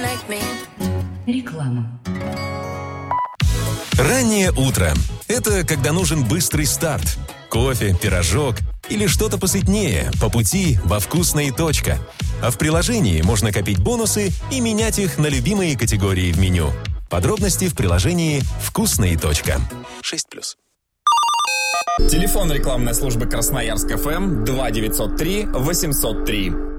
Реклама. Раннее утро – это когда нужен быстрый старт. Кофе, пирожок или что-то посытнее по пути во «Вкусная точка». А в приложении можно копить бонусы и менять их на любимые категории в меню. Подробности в приложении «Вкусная точка». 6+. Телефон рекламной службы Красноярск ФМ 2903 803.